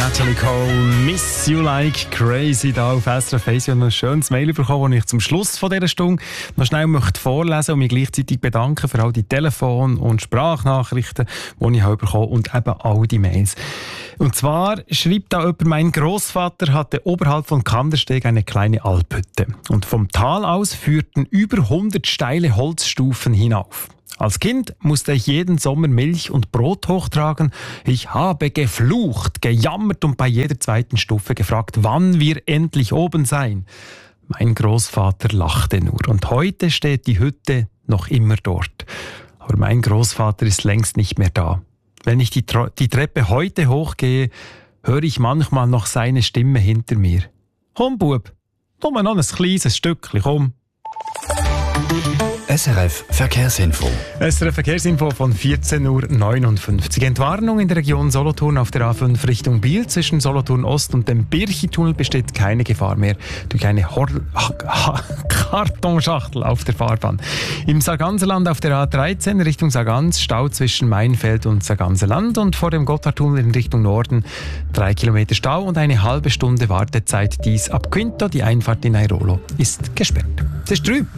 Natalie Cole, Miss You Like Crazy, da auf SRF 1. Ich habe noch ein schönes Mail bekommen, das ich zum Schluss von dieser Stunde noch schnell vorlesen möchte und mich gleichzeitig bedanken für all die Telefon- und Sprachnachrichten, die ich bekommen habe und eben all die Mails. Und zwar schreibt da jemand, mein Großvater hatte oberhalb von Kandersteg eine kleine Alphütte und vom Tal aus führten über 100 steile Holzstufen hinauf. Als Kind musste ich jeden Sommer Milch und Brot hochtragen. Ich habe geflucht, gejammert und bei jeder zweiten Stufe gefragt, wann wir endlich oben seien. Mein Großvater lachte nur und heute steht die Hütte noch immer dort. Aber mein Großvater ist längst nicht mehr da. Wenn ich die Treppe heute hochgehe, höre ich manchmal noch seine Stimme hinter mir. Komm, Bub, komm noch ein kleines Stückchen, komm. SRF Verkehrsinfo. SRF Verkehrsinfo von 14.59 Uhr. Entwarnung in der Region Solothurn auf der A5 Richtung Biel. Zwischen Solothurn Ost und dem Birchi-Tunnel besteht keine Gefahr mehr durch eine Kartonschachtel auf der Fahrbahn. Im Sarganserland auf der A13 Richtung Sargans Stau zwischen Mainfeld und Sarganserland und vor dem Gotthardtunnel in Richtung Norden 3 Kilometer Stau und eine halbe Stunde Wartezeit. Dies ab Quinto. Die Einfahrt in Airolo ist gesperrt. Das ist 3.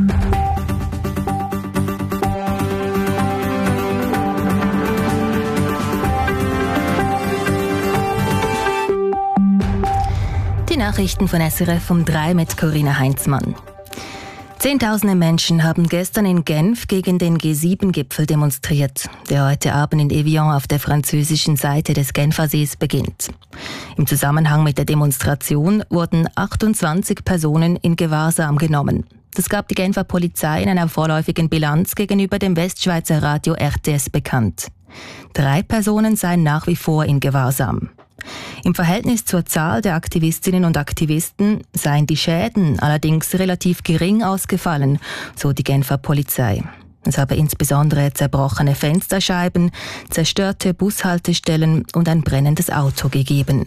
Die Nachrichten von SRF um 3 mit Corinna Heinzmann. Zehntausende Menschen haben gestern in Genf gegen den G7-Gipfel demonstriert, der heute Abend in Evian auf der französischen Seite des Genfersees beginnt. Im Zusammenhang mit der Demonstration wurden 28 Personen in Gewahrsam genommen. Das gab die Genfer Polizei in einer vorläufigen Bilanz gegenüber dem Westschweizer Radio RTS bekannt. 3 Personen seien nach wie vor in Gewahrsam. Im Verhältnis zur Zahl der Aktivistinnen und Aktivisten seien die Schäden allerdings relativ gering ausgefallen, so die Genfer Polizei. Es habe insbesondere zerbrochene Fensterscheiben, zerstörte Bushaltestellen und ein brennendes Auto gegeben.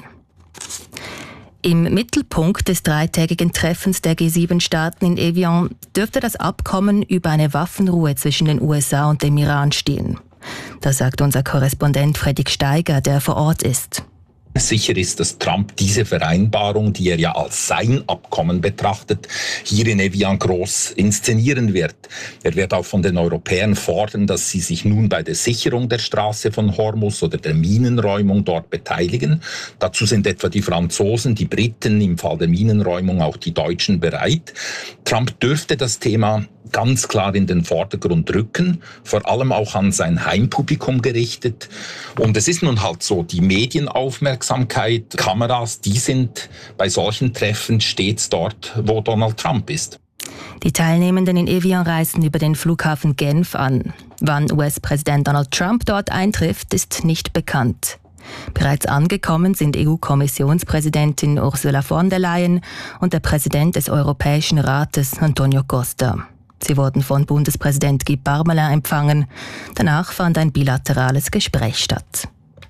Im Mittelpunkt des 3-tägigen Treffens der G7-Staaten in Evian dürfte das Abkommen über eine Waffenruhe zwischen den USA und dem Iran stehen. Das sagt unser Korrespondent Fredrik Steiger, der vor Ort ist. Sicher ist, dass Trump diese Vereinbarung, die er ja als sein Abkommen betrachtet, hier in Evian groß inszenieren wird. Er wird auch von den Europäern fordern, dass sie sich nun bei der Sicherung der Straße von Hormuz oder der Minenräumung dort beteiligen. Dazu sind etwa die Franzosen, die Briten, im Fall der Minenräumung auch die Deutschen bereit. Trump dürfte das Thema ganz klar in den Vordergrund rücken, vor allem auch an sein Heimpublikum gerichtet. Und es ist nun halt so, die Medienaufmerksamkeit, Kameras, die sind bei solchen Treffen stets dort, wo Donald Trump ist. Die Teilnehmenden in Evian reisen über den Flughafen Genf an. Wann US-Präsident Donald Trump dort eintrifft, ist nicht bekannt. Bereits angekommen sind EU-Kommissionspräsidentin Ursula von der Leyen und der Präsident des Europäischen Rates, Antonio Costa. Sie wurden von Bundespräsident Guy Parmelin empfangen. Danach fand ein bilaterales Gespräch statt.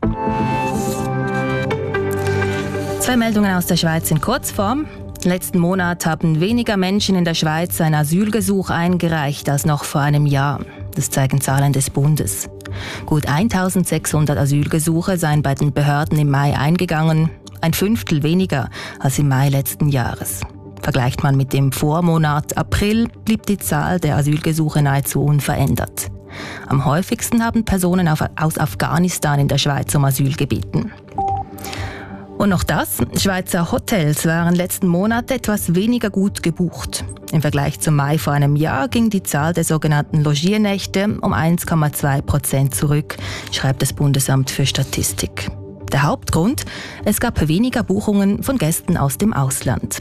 2 Meldungen aus der Schweiz in Kurzform. Letzten Monat haben weniger Menschen in der Schweiz ein Asylgesuch eingereicht als noch vor einem Jahr. Das zeigen Zahlen des Bundes. Gut 1600 Asylgesuche seien bei den Behörden im Mai eingegangen, ein Fünftel weniger als im Mai letzten Jahres. Vergleicht man mit dem Vormonat April, blieb die Zahl der Asylgesuche nahezu unverändert. Am häufigsten haben Personen aus Afghanistan in der Schweiz um Asyl gebeten. Und noch das, Schweizer Hotels waren letzten Monat etwas weniger gut gebucht. Im Vergleich zum Mai vor einem Jahr ging die Zahl der sogenannten Logiernächte um 1,2% zurück, schreibt das Bundesamt für Statistik. Der Hauptgrund? Es gab weniger Buchungen von Gästen aus dem Ausland.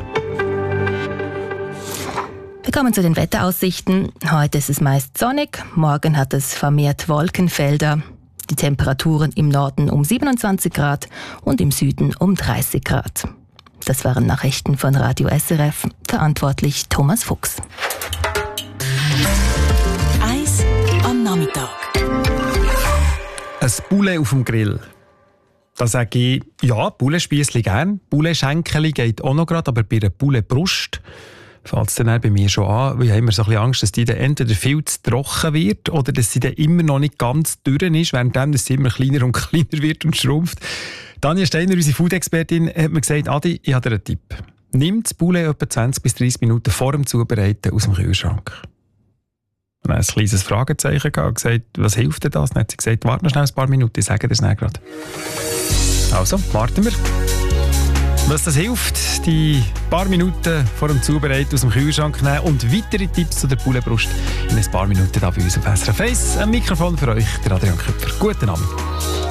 Wir kommen zu den Wetteraussichten. Heute ist es meist sonnig, morgen hat es vermehrt Wolkenfelder. Die Temperaturen im Norden um 27 Grad und im Süden um 30 Grad. Das waren Nachrichten von Radio SRF, verantwortlich Thomas Fuchs. Eis am Nachmittag. Ein Poulet auf dem Grill. Da sage ich, ja, Poulet-Spiessli gern. Poulet-Schenkeli geht auch noch gerade, aber bei einer Poulet-Brust fängt es dann bei mir schon an, weil ich habe immer so ein bisschen Angst, dass die dann entweder viel zu trocken wird oder dass sie dann immer noch nicht ganz durch ist, währenddem sie immer kleiner und kleiner wird und schrumpft. Daniel Steiner, unsere Food-Expertin, hat mir gesagt, Adi, ich habe dir einen Tipp. Nimm das Poulet etwa 20 bis 30 Minuten vor dem Zubereiten aus dem Kühlschrank. Und dann ein kleines Fragezeichen gehabt und gesagt, was hilft dir das? Dann hat sie gesagt, warte noch schnell ein paar Minuten, ich sage dir das nicht gerade. Also, warten wir. Was das hilft, die paar Minuten vor dem Zubereiten aus dem Kühlschrank nehmen und weitere Tipps zu der Pouletbrust in ein paar Minuten da bei uns auf SRF 1. Ein Mikrofon für euch, der Adrian Köpfer. Guten Abend.